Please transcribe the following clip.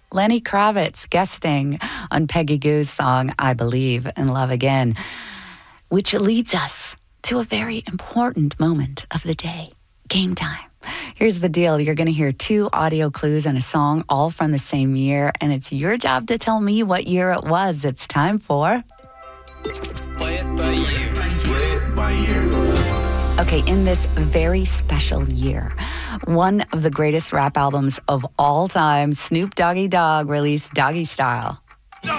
Lenny Kravitz guesting on Peggy Goo's song, I Believe in Love Again, which leads us to a very important moment of the day, game time. Here's the deal. You're going to hear 2 audio clues and a song all from the same year, and it's your job to tell me what year it was. It's time for... Play it by ear. Play it by ear. Okay, in this very special year, one of the greatest rap albums of all time, Snoop Doggy Dogg released Doggy Style.